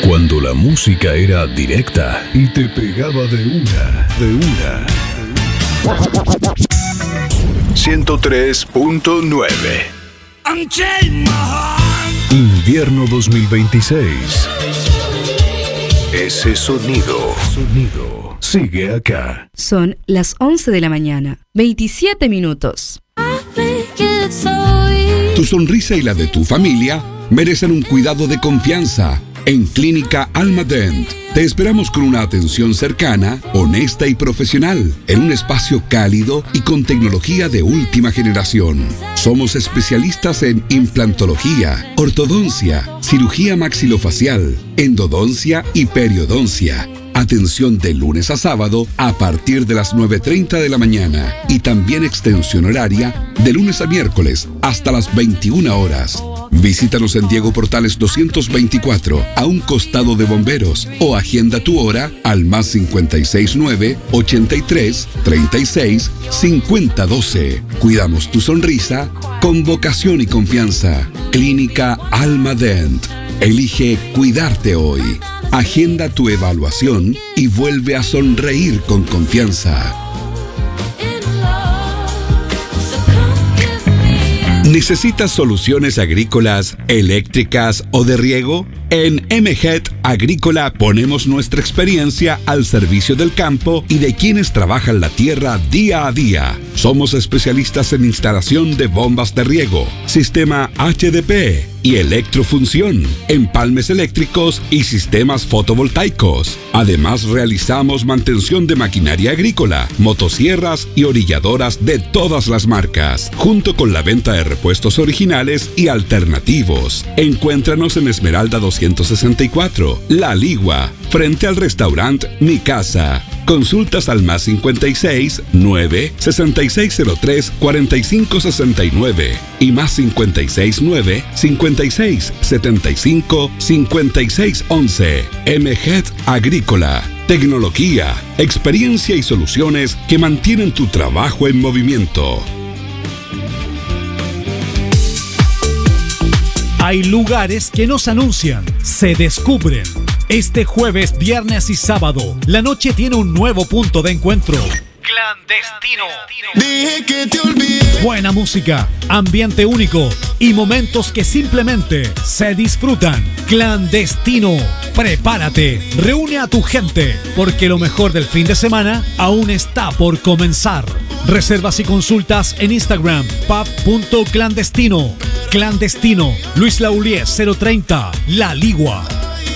Cuando la música era directa y te pegaba de una. 103.9. Invierno 2026. Ese sonido sigue acá. Son las 11 de la mañana, 27 minutos. Tu sonrisa y la de tu familia merecen un cuidado de confianza. En Clínica Almadent te esperamos con una atención cercana, honesta y profesional, en un espacio cálido y con tecnología de última generación. Somos especialistas en implantología, ortodoncia, cirugía maxilofacial, endodoncia y periodoncia. Atención de lunes a sábado a partir de las 9:30 de la mañana y también extensión horaria de lunes a miércoles hasta las 21 horas. Visítanos en Diego Portales 224, a un costado de Bomberos, o agenda tu hora al +56 9 83 36 50 12. Cuidamos tu sonrisa con vocación y confianza. Clínica Almadent. Elige cuidarte hoy. Agenda tu evaluación y vuelve a sonreír con confianza. ¿Necesitas soluciones agrícolas, eléctricas o de riego? En MGET Agrícola ponemos nuestra experiencia al servicio del campo y de quienes trabajan la tierra día a día. Somos especialistas en instalación de bombas de riego, sistema HDP y electrofunción, empalmes eléctricos y sistemas fotovoltaicos. Además, realizamos mantención de maquinaria agrícola, motosierras y orilladoras de todas las marcas, junto con la venta de repuestos originales y alternativos. Encuéntranos en Esmeralda 264, La Ligua, frente al restaurante Mi Casa. Consultas al +56 9 6603 4569 y +56 9 56 75 56 11. MGET Agrícola. Tecnología, experiencia y soluciones que mantienen tu trabajo en movimiento. Hay lugares que nos anuncian, se descubren. Este jueves, viernes y sábado, la noche tiene un nuevo punto de encuentro. Clandestino. Dije que te olvidé. Buena música, ambiente único y momentos que simplemente se disfrutan. Clandestino. Prepárate, reúne a tu gente, porque lo mejor del fin de semana aún está por comenzar. Reservas y consultas en Instagram, pub.clandestino. Clandestino, Luis Laulier 030, La Ligua.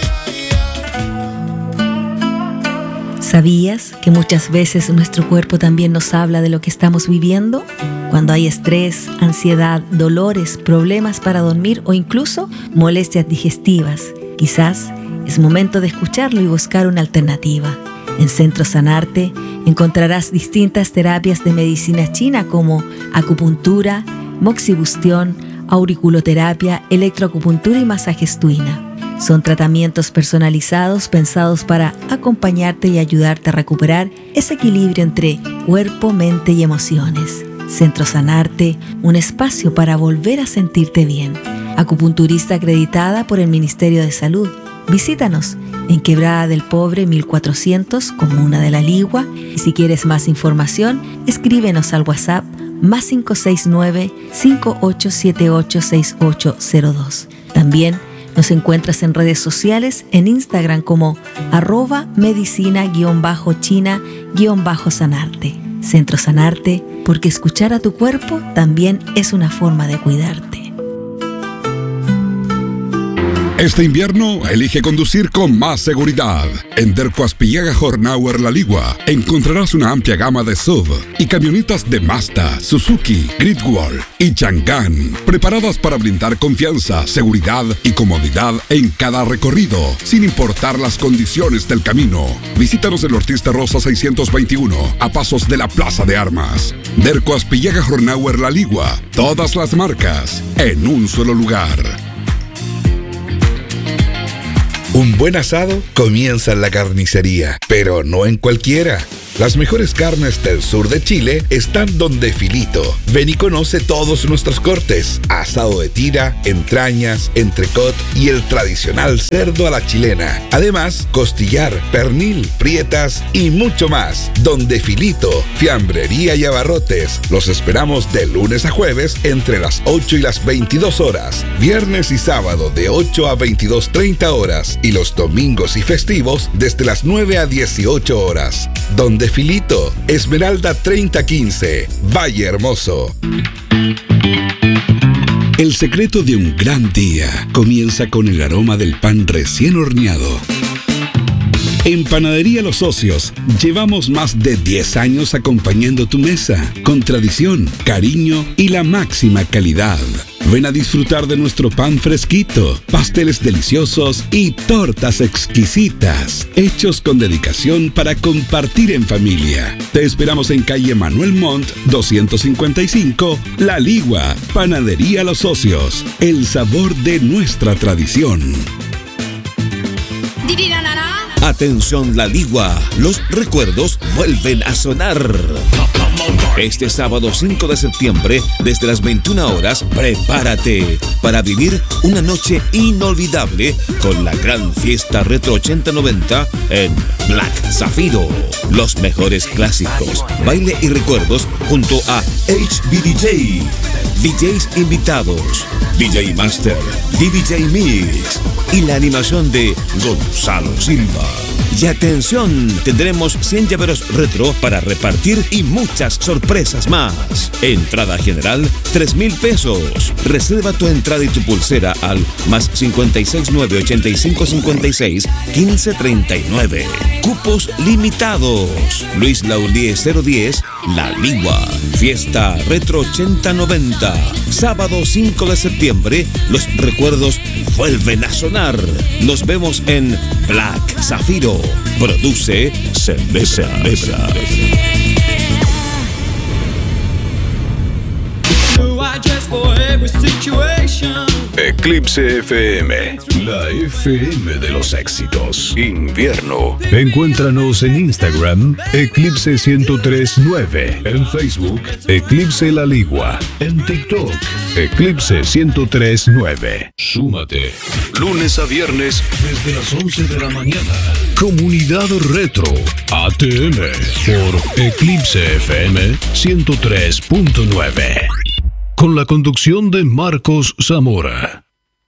¿Sabías que muchas veces nuestro cuerpo también nos habla de lo que estamos viviendo? Cuando hay estrés, ansiedad, dolores, problemas para dormir o incluso molestias digestivas, quizás es momento de escucharlo y buscar una alternativa. En Centro Sanarte encontrarás distintas terapias de medicina china como acupuntura, moxibustión, auriculoterapia, electroacupuntura y masajes tuina. Son tratamientos personalizados pensados para acompañarte y ayudarte a recuperar ese equilibrio entre cuerpo, mente y emociones. Centro Sanarte, un espacio para volver a sentirte bien. Acupunturista acreditada por el Ministerio de Salud. Visítanos en Quebrada del Pobre 1400, Comuna de La Ligua. Y si quieres más información, escríbenos al WhatsApp +569 5878 6802. También nos encuentras en redes sociales en Instagram como @medicina_china_sanarte. Centro Sanarte, porque escuchar a tu cuerpo también es una forma de cuidarte. Este invierno, elige conducir con más seguridad. En Derco Aspillaga Hornauer La Ligua encontrarás una amplia gama de SUV y camionetas de Mazda, Suzuki, Great Wall y Chang'an, preparadas para brindar confianza, seguridad y comodidad en cada recorrido, sin importar las condiciones del camino. Visítanos en Ortiz de Rosa 621, a pasos de la Plaza de Armas. Derco Aspillaga Hornauer La Ligua, todas las marcas en un solo lugar. Un buen asado comienza en la carnicería, pero no en cualquiera. Las mejores carnes del sur de Chile están donde Filito. Ven y conoce todos nuestros cortes: asado de tira, entrañas, entrecot y el tradicional cerdo a la chilena. Además, costillar, pernil, prietas y mucho más. Donde Filito, fiambrería y abarrotes. Los esperamos de lunes a jueves entre las 8 y las 22 horas. Viernes y sábado de 8 a 22:30 horas. Y los domingos y festivos desde las 9 a 18 horas. Donde Filito, Esmeralda 3015, Valle Hermoso. El secreto de un gran día comienza con el aroma del pan recién horneado. En Panadería Los Socios llevamos más de 10 años acompañando tu mesa, con tradición, cariño y la máxima calidad. Ven a disfrutar de nuestro pan fresquito, pasteles deliciosos y tortas exquisitas, hechos con dedicación para compartir en familia. Te esperamos en calle Manuel Montt, 255, La Ligua. Panadería Los Socios, el sabor de nuestra tradición. Atención La Ligua, los recuerdos vuelven a sonar. Este sábado 5 de septiembre, desde las 21 horas, prepárate para vivir una noche inolvidable con la gran fiesta Retro 80-90 en Black Zafiro. Los mejores clásicos, baile y recuerdos junto a HBDJ, DJs invitados, DJ Master, DJ Mix y la animación de Gonzalo Silva. Y atención, tendremos 100 llaveros retro para repartir y muchas sorpresas más. Entrada general, 3,000 pesos. Reserva tu entrada y tu pulsera al más 569-8556-1539. Cupos limitados. Luis Laulier 010, La Ligua. Fiesta Retro 80-90. Sábado 5 de septiembre, los recuerdos vuelven a sonar. Nos vemos en Black Zafiro. Produce Celebra. Eclipse FM, la FM de los éxitos. Invierno. Encuéntranos en Instagram, Eclipse 1039. En Facebook, Eclipse La Ligua. En TikTok, Eclipse 1039. Súmate. Lunes a viernes desde las 11 de la mañana. Comunidad Retro ATM por Eclipse FM 103.9. Con la conducción de Marcos Zamora.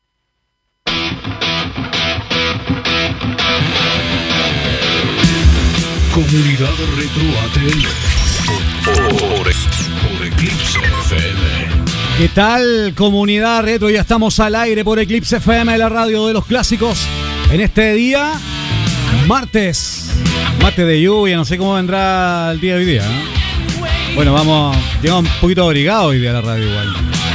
Comunidad Retro ATM por Eclipse FM. ¿Qué tal, Comunidad Retro? Ya estamos al aire por Eclipse FM, la radio de los clásicos. En este día, martes de lluvia, no sé cómo vendrá el día de hoy día, ¿eh? Bueno, llegamos un poquito abrigados hoy día a la radio igual.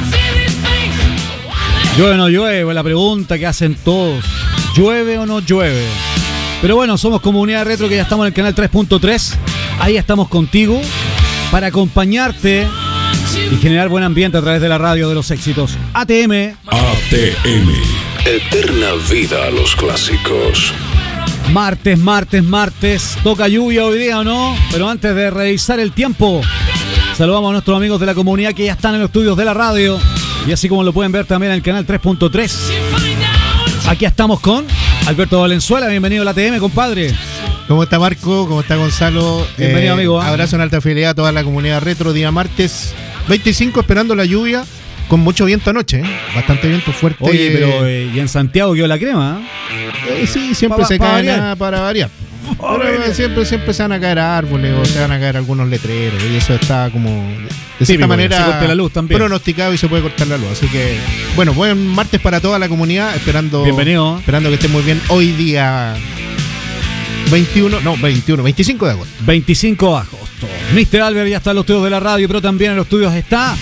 ¿Llueve o no llueve? La pregunta que hacen todos. ¿Llueve o no llueve? Pero bueno, somos Comunidad Retro, que ya estamos en el canal 3.3. Ahí estamos contigo para acompañarte y generar buen ambiente a través de la radio de los éxitos. ATM. Eterna vida a los clásicos. Martes. Toca lluvia hoy día o no, pero antes de revisar el tiempo, saludamos a nuestros amigos de la comunidad que ya están en los estudios de la radio. Y así como lo pueden ver también en el canal 3.3. Aquí estamos con Alberto Valenzuela. Bienvenido a la ATM, compadre. ¿Cómo está Marco? ¿Cómo está Gonzalo? Bienvenido, amigo. Abrazo en alta fidelidad a toda la comunidad retro. Día martes 25, esperando la lluvia. Con mucho viento anoche, ¿eh? Bastante viento fuerte. Oye, pero ¿y en Santiago quedó la crema? Sí, siempre se cae para variar. Pero siempre se van a caer árboles o se van a caer algunos letreros. Y eso está como de cierta manera se corta la luz también, pronosticado, y se puede cortar la luz. Así que, bueno, buen martes para toda la comunidad. Bienvenido. Esperando que estén muy bien. Hoy día 25 de agosto. 25 de agosto. Mr. Albert ya está en los estudios de la radio, pero también en los estudios está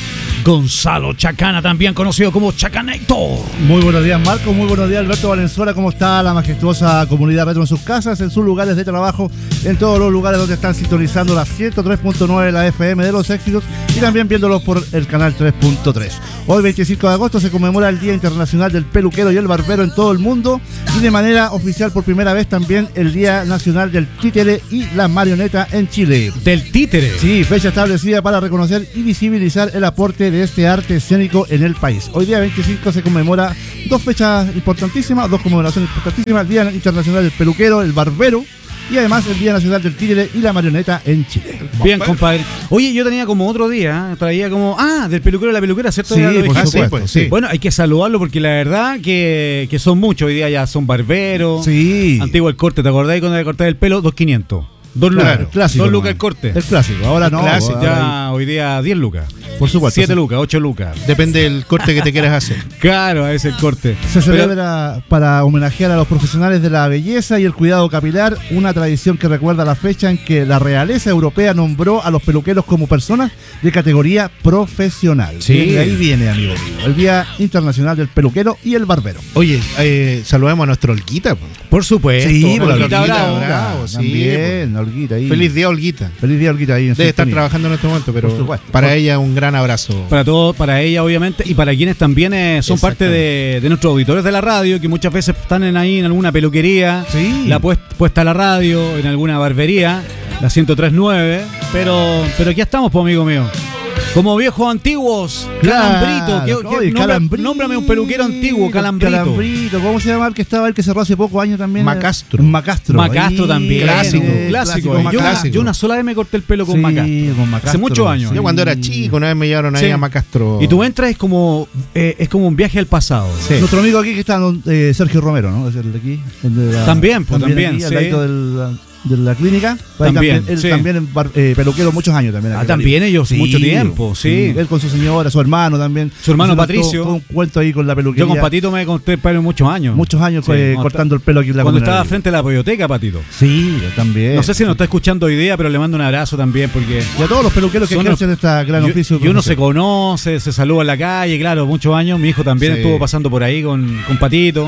Gonzalo Chacana, también conocido como Chacanator. Muy buenos días, Marco. Muy buenos días, Alberto Valenzuela. ¿Cómo está la majestuosa comunidad retro en sus casas, en sus lugares de trabajo, en todos los lugares donde están sintonizando la 103.9 de la FM de los éxitos y también viéndolos por el canal 3.3? Hoy, 25 de agosto, se conmemora el Día Internacional del Peluquero y el Barbero en todo el mundo y de manera oficial por primera vez también el Día Nacional del Títere y la Marioneta en Chile. ¿Del títere? Sí, fecha establecida para reconocer y visibilizar el aporte de este arte escénico en el país. Hoy día 25 se conmemora dos fechas importantísimas, dos conmemoraciones importantísimas: el Día Internacional del Peluquero, el Barbero, y además el Día Nacional del Títere y la Marioneta en Chile. Bien, compadre. Oye, yo tenía como otro día, traía como, del peluquero y la peluquera, ¿cierto? Sí, por supuesto, sí. Bueno, hay que saludarlo porque la verdad que son muchos. Hoy día ya son barberos. Sí. Antiguo el corte, ¿te acordáis cuando le cortaba el pelo? 2.500. 2 lucas. Claro, clásico. 2 lucas el corte. El clásico, ahora no. Clásico, ahora ya hoy día 10 lucas. Por supuesto. 7 lucas, 8 lucas. Depende del corte que te quieras hacer. Claro, ese es el corte. Se celebra para homenajear a los profesionales de la belleza y el cuidado capilar, una tradición que recuerda la fecha en que la realeza europea nombró a los peluqueros como personas de categoría profesional. Sí. De ahí viene, amigo mío, el Día Internacional del Peluquero y el Barbero. Oye, saludemos a nuestro Olguita. Por supuesto. Sí, por Olguita Bravo. Sí, también, Olguita ahí. Feliz día, Olguita. Feliz día, Olguita ahí. Debe estar trabajando en este momento, pero Por supuesto. para ella un gran abrazo. Para ella obviamente, y para quienes también son parte de nuestros auditores de la radio, que muchas veces están ahí en alguna peluquería, Sí. la puesta a la radio, en alguna barbería, la 103.9, pero aquí estamos, pues, amigo mío. Como viejos antiguos, Calambrito. Nómbrame un peluquero antiguo, Calambrito. ¿Cómo se llama el que estaba, el que cerró hace pocos años también? Macastro. Macastro Ahí, también. Clásico. Yo una sola vez me corté el pelo con Sí, Macastro. con Macastro. Hace muchos años. Yo cuando era chico, una vez me llevaron ahí Sí. a Macastro. Y tú entras, es como un viaje al pasado. Sí. Nuestro amigo aquí que está, Sergio Romero, ¿no? Es el de aquí. El de la, También, pues, también, aquí, sí. al ladito de la clínica. También, Él sí. también peluquero muchos años también. acá También en ellos, Cali. mucho tiempo, sí. Él con su señora, su hermano también. Su hermano Entonces, Patricio. Todo un cuento ahí con la peluquería. Yo con Patito me corté el pelo muchos años. Muchos años Sí, cortando el pelo aquí en la Cuando comuna estaba de- frente a la biblioteca, Patito. Sí, también. No sé si nos está escuchando hoy día, pero le mando un abrazo también porque Y a todos los peluqueros que Son ejercen esta gran oficio. y uno se conoce, se saluda en la calle, claro, muchos años. Mi hijo también Sí. estuvo pasando por ahí con Patito.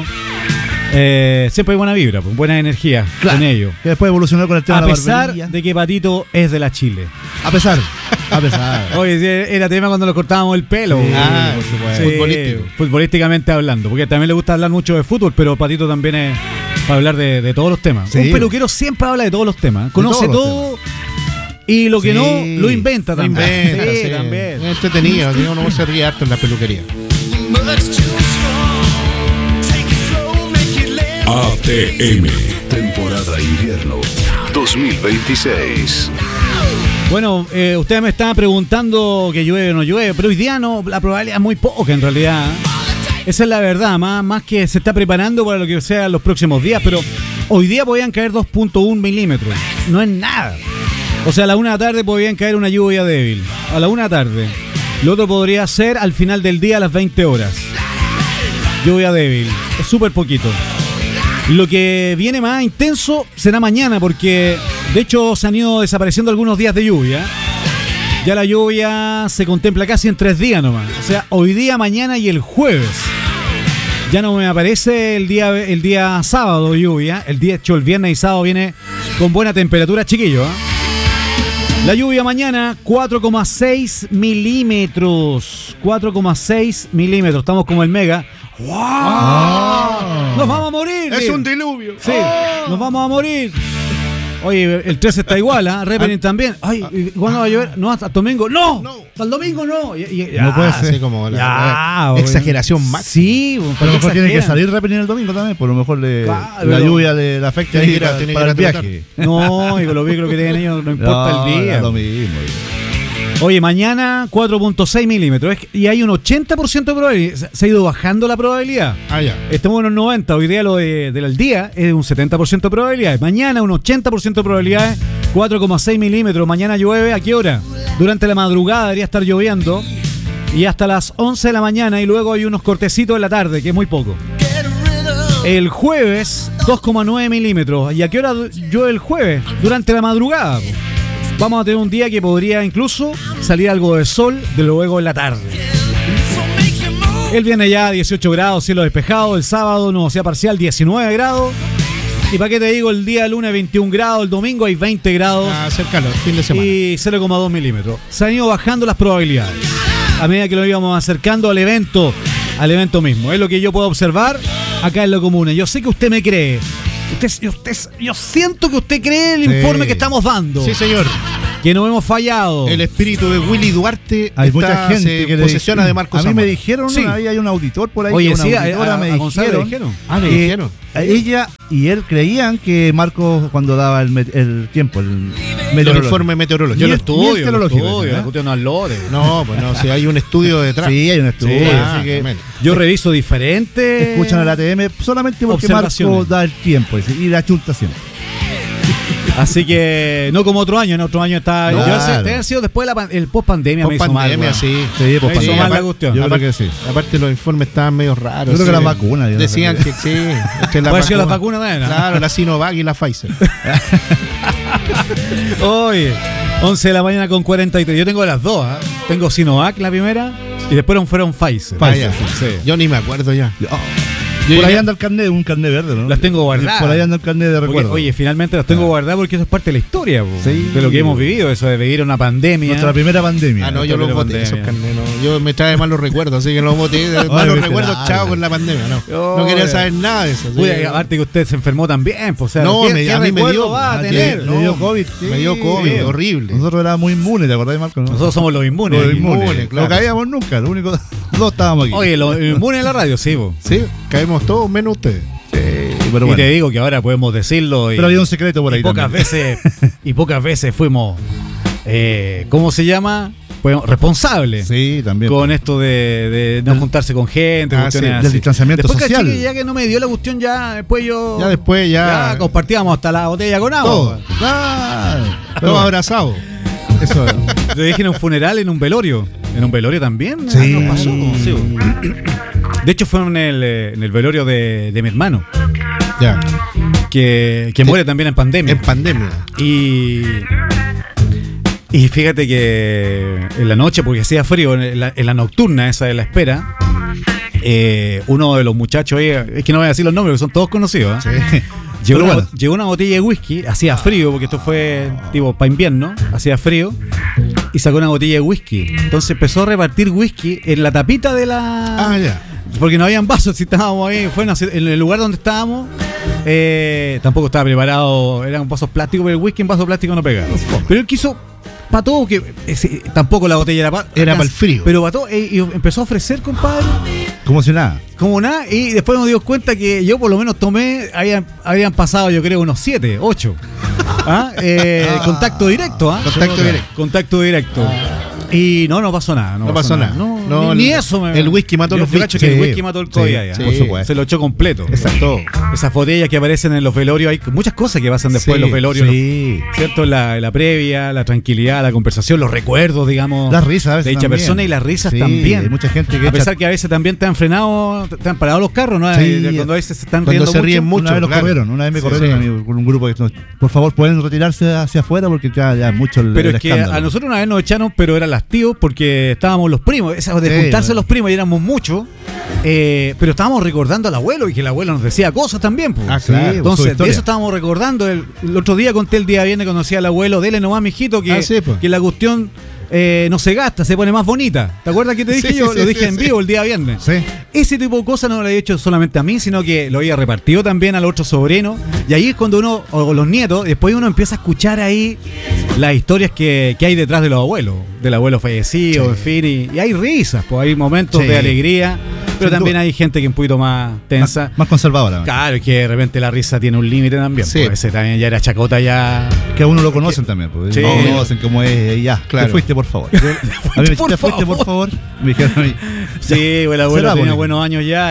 Siempre hay buena vibra, pues, buena energía con ellos. Que después evolucionó con el tema A de la pesar barbería. de que Patito es de la Chile. A pesar. Oye, sí, era tema cuando le cortábamos el pelo. Sí, por supuesto. Sí, Futbolístico. futbolísticamente hablando, porque también le gusta hablar mucho de fútbol, pero Patito también es para hablar de todos los temas. Sí. Un peluquero siempre habla de todos los temas, conoce todos los todo y lo que Sí. no lo inventa Lo también. inventa, Sí, sí. también. Es entretenido, digo, uno se ríe harto en la peluquería. ATM, temporada invierno 2026. Bueno, ustedes me estaban preguntando que llueve o no llueve, pero hoy día no, la probabilidad es muy poca en realidad. Esa es la verdad, más que se está preparando para lo que sea los próximos días, pero hoy día podían caer 2.1 milímetros. No es nada. O sea, a la 1 de la tarde podían caer una lluvia débil. A la 1 de la tarde. Lo otro podría ser al final del día a las 20 horas. Lluvia débil. Es súper poquito. Lo que viene más intenso será mañana, porque de hecho se han ido desapareciendo algunos días de lluvia. Ya la lluvia se contempla casi en 3 días nomás. O sea, hoy día, mañana y el jueves. Ya no me aparece el día sábado lluvia. El viernes y sábado viene con buena temperatura, chiquillos. La lluvia mañana, 4,6 milímetros. 4,6 milímetros. Estamos como el Mega. ¡Wow! ¡Nos vamos a morir! Es un diluvio. Sí, nos vamos a morir. Oye, el 13 está igual, ¿ah? Repening también. Ay, ¿cuándo va a llover? No, hasta el domingo. ¡No! Hasta el domingo no. No puede ser. Así como Ya, exageración máxima. Sí, Pero a lo mejor tiene que salir Repening el domingo también, por lo mejor la lluvia le afecta Tiene ahí que ir a- tiene que para ir el a tratar. viaje. No, y con los vehículos que tienen ellos no importa el día. Es lo mismo. Oye, mañana 4.6 milímetros. Y hay un 80% de probabilidad. Se ha ido bajando la probabilidad. Ah, ya. Estamos en los 90. Hoy día lo del día es un 70% de probabilidades. Mañana un 80% de probabilidades. 4,6 milímetros. Mañana llueve. ¿A qué hora? Durante la madrugada debería estar lloviendo. Y hasta las 11 de la mañana. Y luego hay unos cortecitos en la tarde, que es muy poco. El jueves 2,9 milímetros. ¿Y a qué hora llueve el jueves? Durante la madrugada. Vamos a tener un día que podría incluso salir algo de sol de luego en la tarde. El viernes ya 18 grados, cielo despejado. El sábado nubosidad parcial 19 grados. Y para qué te digo, el día lunes 21 grados, el domingo hay 20 grados. Hacer calor, fin de semana. Y 0,2 milímetros. Se han ido bajando las probabilidades a medida que lo íbamos acercando al evento mismo. Es lo que yo puedo observar acá en Lo Comune. Yo sé que usted me cree. Yo siento que usted cree el informe que estamos dando. Sí, señor. Que no hemos fallado. El espíritu de Willy Duarte hay mucha gente se que posesiona de Marcos Zamora. A mí me Zamora. dijeron, Sí. ahí hay un auditor por ahí. Oye, una sí, auditora me Gonzalo dijeron. Le que dijeron. Ella y él creían que Marcos, cuando daba el tiempo, el El informe meteorológico. Yo lo Ni estudio, meteorológico, la cuestión no es lore. No, pues no, si hay un estudio detrás. Sí, hay un estudio. Sí, así que Yo reviso diferentes. escuchan al ATM solamente porque observaciones. Marcos da el tiempo y la chunta siempre. Así que no como otro año, en otro año está. No, Yo claro. debe haber sido después de el post-pandemia, me hizo mal. Pandemia, Weón. sí. Sí, pues Me hizo pandemia. mal la cuestión. Yo aparte, creo que sí. aparte los informes estaban medio raros. Yo creo que sí. las vacunas. yo no Decían sé. que sí. Que ¿Cuál ha sido la vacuna también? ¿No? Claro, la Sinovac y la Pfizer. Oye, 11 de la mañana con 43. Yo tengo las dos, ¿eh? Tengo Sinovac la primera y después fueron Pfizer. Vaya, Sí. yo ni me acuerdo ya. Por ahí anda el carnet, un carnet verde, ¿no? Las tengo guardadas. Por ahí anda el carnet de recuerdo. Oye, finalmente las tengo guardadas porque eso es parte de la historia, po, Sí. de lo que hemos vivido, eso de vivir una pandemia. Nuestra primera pandemia. Ah, no, yo los Primera voté, esos pandemia. carnes, no. Yo me trae malos recuerdos, así que los voté. Malos viste, recuerdos, dale. chao, con la pandemia, no. No quería saber nada de eso. sí. Uy, aparte que usted se enfermó también, pues, o sea, No, ¿qué a mí me recuerdo dio. va a Ah, tener? le dio COVID. Me dio COVID, sí. horrible. Nosotros éramos muy inmunes, ¿te acordás, Marco? ¿no? Nosotros somos los inmunes. Los aquí. inmunes, claro. No caíamos nunca, lo único. No estábamos aquí. Oye, los inmunes en la radio, sí, po. Sí, caemos todos menos ustedes. pero Y bueno. te digo que ahora podemos decirlo. Y, Pero había un secreto por ahí y pocas también. veces fuimos, ¿cómo se llama? Fuimos responsables. Sí, también. Con esto de no juntarse con gente, cuestiones sí, así. del distanciamiento Después social. caché que ya que no me dio la cuestión, ya después yo. Ya después, ya compartíamos hasta la botella con agua. todo. Ah, Todos abrazados. eso. Yo dije en un funeral, en un velorio. En un velorio también. Sí. Nos pasó. Sí. De hecho, fue en el velorio de mi hermano, Ya. que muere también en pandemia. En pandemia. Y fíjate que en la noche, porque hacía frío, en la nocturna esa de la espera, uno de los muchachos ahí, es que no voy a decir los nombres, porque son todos conocidos, ¿eh? Sí. Llegó una botella de whisky, hacía frío, porque esto fue tipo para invierno, hacía frío, y sacó una botella de whisky. Entonces empezó a repartir whisky en la tapita de la... Ah, ya. Porque no habían vasos, si estábamos ahí, fue en el lugar donde estábamos, tampoco estaba preparado, eran vasos plásticos, pero el whisky en vaso plástico no pegaba. Pero él quiso, para todo, que tampoco la botella era para el frío. pero para todo, y empezó a ofrecer, compadre, Como si nada. como nada, y después nos dimos cuenta que yo por lo menos tomé, habían pasado yo creo unos 7, 8. Contacto directo, ¿ah? Contacto directo. Y no pasó nada. No pasó nada. No, ni eso. El whisky mató los bichos. bichos. El whisky mató el COVID allá. sí, por supuesto. Se lo echó completo. Exacto. Esas botellas que aparecen en los velorios, hay muchas cosas que pasan después en los velorios. Sí. ¿Cierto? La previa, la tranquilidad, la conversación, los recuerdos, digamos. Las risas a veces de dicha también. persona y las risas Sí, también. hay mucha gente que a pesar que a veces también te han frenado, te han parado los carros, ¿no? Sí. Cuando a veces se están Cuando riendo se ríen mucho. Una vez los claro. corrieron, una vez me Sí, corrieron sí. a mí con un grupo que por favor pueden retirarse hacia afuera porque ya mucho el Pero el es que escándalo. a nosotros una vez nos echaron, pero eran las tíos porque estábamos los primos, esa de Sí, juntarse bueno. los primos y éramos muchos, pero estábamos recordando al abuelo y que el abuelo nos decía cosas también. Pues. Ah, Sí, claro. su Entonces, de historia. eso estábamos recordando. El otro día conté el día viernes, conocí al abuelo, dele nomás, mijito, que, Sí, pues. que la cuestión no se gasta, se pone más bonita. ¿Te acuerdas que te dije Sí, yo? sí, Lo sí, dije en sí. vivo el día viernes. Sí. Ese tipo de cosas no lo he hecho solamente a mí, sino que lo había repartido también a los otros sobrinos. Y ahí es cuando uno, o los nietos, después uno empieza a escuchar ahí las historias que hay detrás de los abuelos, del abuelo fallecido, en fin, y hay risas, pues hay momentos Sí. de alegría, pero Sin también duda. hay gente que es un poquito más tensa. Más conservadora. Claro, es que de repente la risa tiene un límite también. Sí. Pues ese también ya era chacota, ya. Que a uno lo conocen también. Pues. Sí. Lo conocen cómo es. Ya, Claro. te fuiste, por favor. A mí me por te fuiste, por favor. Me dijeron a mí. Sí, el abuelo Será tenía bonito. buenos años ya,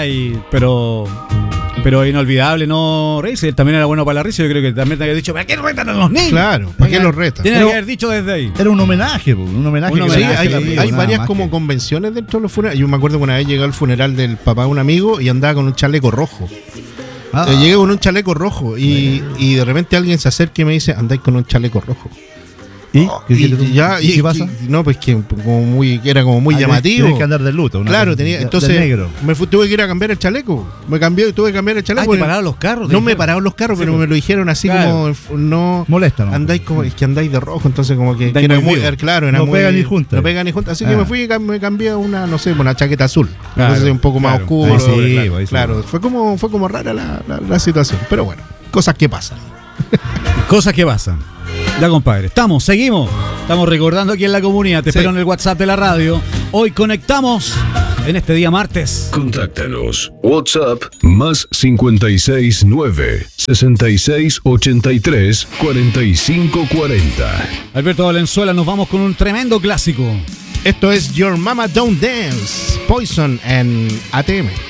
pero inolvidable no reírse. Él también era bueno para la risa. Yo creo que también te había dicho, ¿para qué retan a los niños? Claro, ¿para qué los retan? Tiene Pero- que haber dicho desde ahí. Era un homenaje, pues, un homenaje. Un que Sí, homenaje, le hacen a hay nada varias más como que- convenciones dentro de los funerales. Yo me acuerdo que una vez llegué al funeral del papá de un amigo y andaba con un chaleco rojo. Ah, Llegué con un chaleco rojo y de repente alguien se acerca y me dice, andáis con un chaleco rojo. ¿Y? ¿Qué pasa? No, pues que era como muy llamativo. Tienes que andar de luto. Claro, entonces negro. tuve que ir a cambiar el chaleco. Tuve que cambiar el chaleco. ¿Te pararon los carros? No me pararon los carros, pero me lo dijeron así como no molesta, ¿no? Andáis como es que andáis de rojo, entonces como que era muy claro, era no muy, pega ni junta. No pega ni junta, así que me fui y me cambié a una chaqueta azul. Claro, entonces un poco más oscuro. Claro. Fue como rara la situación, pero bueno, cosas que pasan. Cosas que pasan. Ya, compadre, seguimos. Estamos recordando aquí en la comunidad. Te espero en el WhatsApp de la radio. Hoy conectamos en este día martes. Contáctanos. WhatsApp más 569 6683 4540. Alberto Valenzuela, nos vamos con un tremendo clásico. Esto es Your Mama Don't Dance, Poison en ATM.